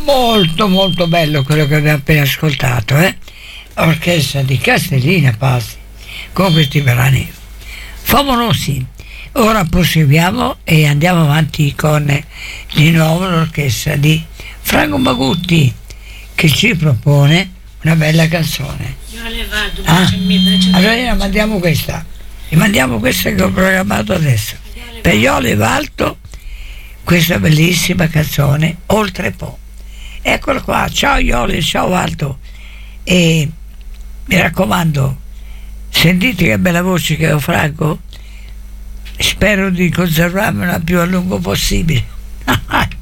molto molto bello quello che abbiamo appena ascoltato, orchestra di Castellina Pazzi con questi brani favolosi. Ora proseguiamo e andiamo avanti con di nuovo l'orchestra di Franco Magutti che ci propone una bella canzone. Allora mandiamo questa che ho programmato adesso per Iole Valto, questa bellissima canzone Oltre Po. Eccola qua, ciao Iole, ciao Valto, e mi raccomando, sentite che bella voce che ho, Franco, spero di conservarmela più a lungo possibile.